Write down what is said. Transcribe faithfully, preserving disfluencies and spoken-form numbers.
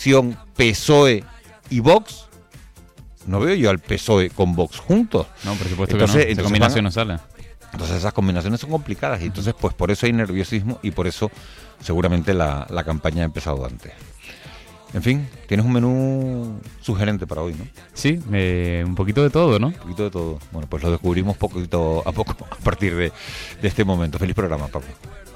P S O E y Vox, no veo yo al P S O E con Vox juntos. No, por supuesto entonces, que no. Esa entonces combinación van, no sale. Entonces esas combinaciones son complicadas y entonces pues por eso hay nerviosismo y por eso seguramente la, la campaña ha empezado antes. En fin, tienes un menú sugerente para hoy, ¿no? Sí, eh, un poquito de todo, ¿no? Un poquito de todo. Bueno, pues lo descubrimos poquito a poco a partir de, de este momento. Feliz programa, Paco.